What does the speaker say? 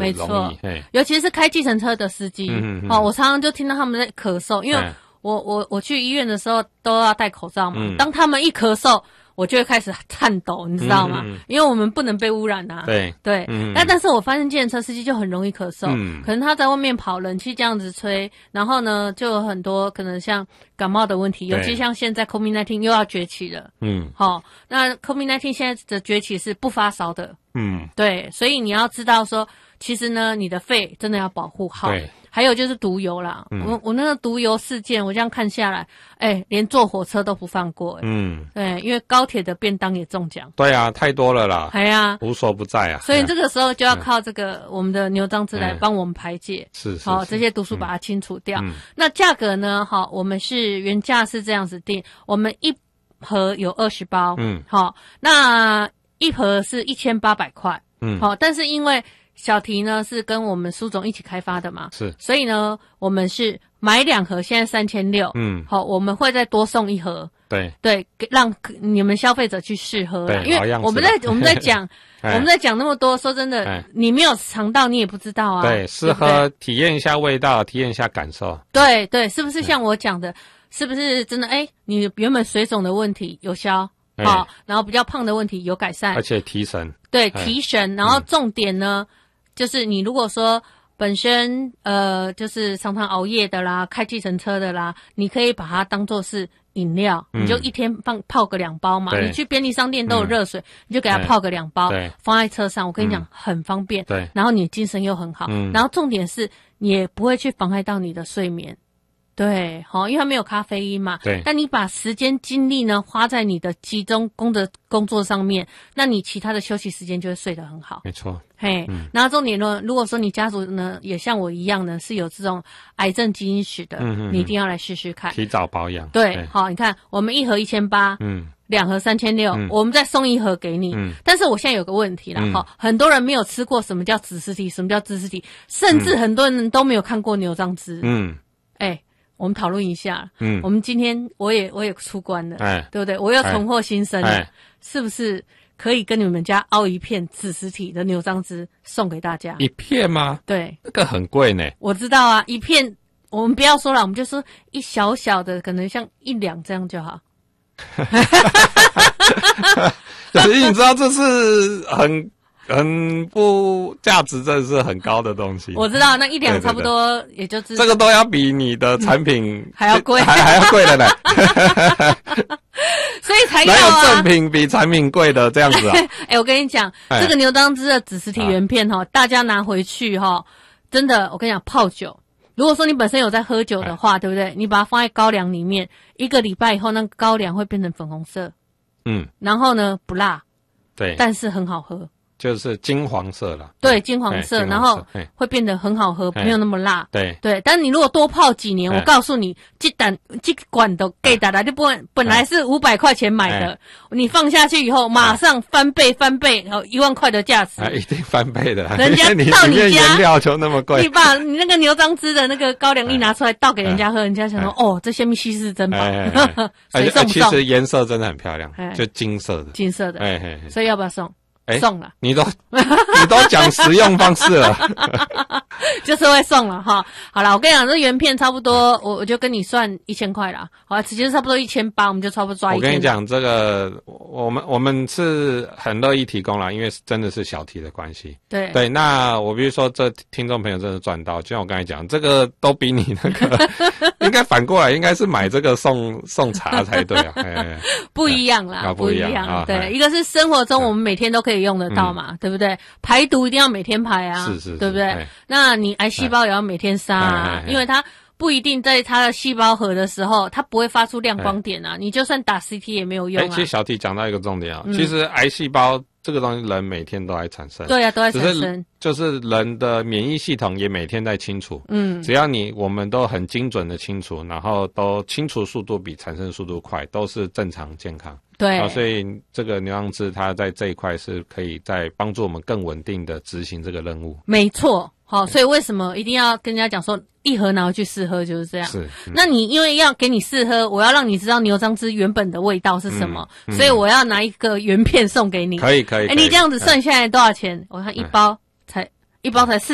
没错，尤其是开计程车的司机，我常常就听到他们在咳嗽，因为我去医院的时候都要戴口罩嘛，当他们一咳嗽，我就会开始颤抖，你知道吗？因为我们不能被污染啊。对，但是我发现计程车司机就很容易咳嗽，可能他在外面跑，冷气这样子吹，然后呢，就有很多可能像感冒的问题，尤其像现在 COVID-19 又要崛起了。那 COVID-19 现在的崛起是不发烧的。对，所以你要知道说，其实呢，你的肺真的要保护好。对。还有就是毒油啦，我那个毒油事件，我这样看下来，连坐火车都不放过。对，因为高铁的便当也中奖。 对啊，太多了啦。 无所不在啊。 所以这个时候就要靠这个我们的牛樟芝来帮我们排解。 是。 这些毒素把它清除掉。那价格呢？我们是原价是这样子定，我们一盒有20包。那一盒是1800块。但是因为小提呢是跟我们苏总一起开发的嘛，是，所以呢我们是买2盒，现在3600，我们会再多送1盒，对，让你们消费者去试喝，因为我们在讲我们在讲那么多，说真的，你没有尝到你也不知道啊， 对，试喝体验一下味道，体验一下感受， 对，是不是像我讲的，是不是真的？你原本水肿的问题有消，然后比较胖的问题有改善， 而且提神， 对，提神，然后重点呢？就是你如果说本身就是常常熬夜的啦，开计程车的啦，你可以把它当作是饮料，你就一天泡个2包嘛。你去便利商店都有热水，你就给它泡个2包，放在车上。我跟你讲，很方便。对，然后你精神又很好，然后重点是你也不会去妨害到你的睡眠。对，因为它没有咖啡因嘛。对。但你把时间精力呢花在你的集中工作上面，那你其他的休息时间就会睡得很好。 没错。 然后重点呢，如果说你家族呢也像我一样呢是有这种癌症基因史的，你一定要来试试看。 提早保养。 对，好，你看我们1盒1800，2盒3600，我们再送1盒给你。但是我现在有个问题啦，很多人没有吃过什么叫紫丝体，什么叫芝士体，甚至很多人都没有看过牛樟芝。我们讨论一下。我们今天我也出关了，对不对？我又重获新生了，是不是可以跟你们家凹一片紫实体的牛樟芝送给大家？ 一片吗？ 对， 那个很贵呢。 我知道啊，一片我们不要说了，我们就说一小小的，可能像1两这样就好。 可是你知道这是很不价值，真的是很高的东西。 我知道，那1两差不多，也就是这个都要比你的产品还要贵， 还要贵了呢。 所以才要啊！ 哪有正品比产品贵的这样子啊？ 我跟你讲，这个牛樟芝的紫实体原片大家拿回去真的，我跟你讲，泡酒。如果说你本身有在喝酒的话，对不对？你把它放在高粱里面，1个礼拜以后，那个高粱会变成粉红色。然后呢，不辣，对，但是很好喝。 就是金黄色了， 对，金黄色，然后会变得很好喝，没有那么辣。对，但你如果多泡几年，我告诉你，这管都给大家就不本来是500块钱买的，你放下去以后，马上翻倍，然后1万块的价值， 一定翻倍的。 人家到你家原料就那么贵， 你把你那个牛樟芝的那个高粱一拿出来倒给人家喝，人家想说这下面稀世珍宝，谁送不送？ 其实颜色真的很漂亮，就金色的， 所以要不要送？送了， 你都讲实用方式了， 就是会送了哈。好啦，我跟你讲，这原片差不多，我就跟你算1000块啦。好，其实差不多1800，我们就差不多抓1000。 我跟你讲，这个我们是很乐意提供啦，因为真的是小题的关系。对，那我比如说这听众朋友真的赚到，就像我刚才讲，这个都比你那个应该反过来，应该是买这个送茶才对啊。 不一样啦，不一样。对，一个是生活中我们每天都可以用得到嘛，对不对？排毒一定要每天排啊，是，对不对？那你癌细胞也要每天杀啊，因为它不一定在它的细胞核的时候，它不会发出亮光点啊。你就算打 CT 也没有用啊。 其实小弟讲到一个重点啊，其实癌细胞这个东西人每天都在产生， 对啊，都在产生， 就是人的免疫系统也每天在清除，只要我们都很精准的清除，然后都清除速度比产生速度快，都是正常健康。对，所以这个牛樟芝它在这一块是可以在帮助我们更稳定的执行这个任务。没错， 所以为什么一定要跟人家讲说1盒拿回去试喝就是这样？是，那你因为要给你试喝，我要让你知道牛樟芝原本的味道是什么，所以我要拿一个原片送给你。可以。你这样子算下来多少钱？我看一包才